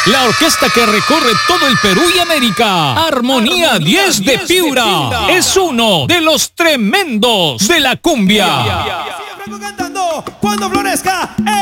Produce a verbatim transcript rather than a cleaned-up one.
La orquesta que recorre todo el Perú y América. Armonía diez de Piura. Es uno de los tremendos de la cumbia. Siempre cantando cuando florezca